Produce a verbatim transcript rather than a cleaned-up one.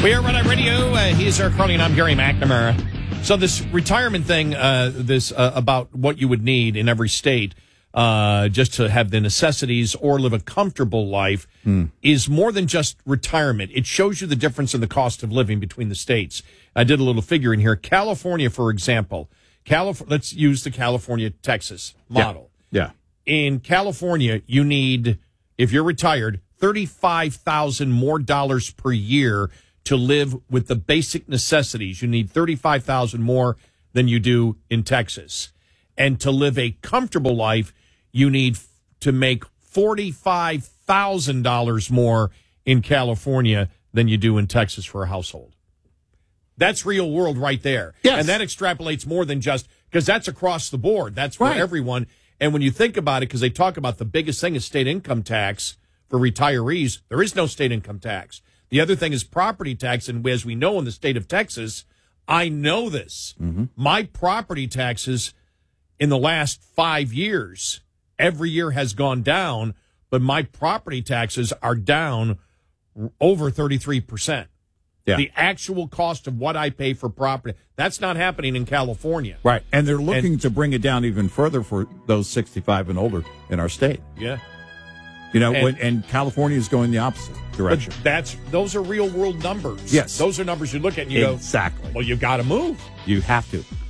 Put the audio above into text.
We are Red Eye Radio. Uh, he is Eric Carly, and I'm Gary McNamara. So this retirement thing, uh, this uh, about what you would need in every state uh, just to have the necessities or live a comfortable life mm. is more than just retirement. It shows you the difference in the cost of living between the states. I did a little figure in here. California, for example, Calif- let's use the California-Texas model. Yeah. yeah. In California, you need, if you're retired, thirty-five thousand dollars more dollars per year to live with the basic necessities. You need thirty-five thousand dollars more than you do in Texas. And to live a comfortable life, you need to make forty-five thousand dollars more in California than you do in Texas for a household. That's real world right there. Yes. And that extrapolates more than just, because that's across the board. That's for right. everyone. And when you think about it, because they talk about the biggest thing is state income tax for retirees, there is no state income tax. The other thing is property tax, and as we know in the state of Texas, I know this. Mm-hmm. My property taxes in the last five years, every year has gone down, but my property taxes are down over thirty-three percent. Yeah. The actual cost of what I pay for property, that's not happening in California. Right, and they're looking and, to bring it down even further for those sixty-five and older in our state. Yeah. You know, and, when, and California is going the opposite direction. But that's those are real world numbers. Yes. Those are numbers you look at and you exactly. go, well, you got to move. You have to.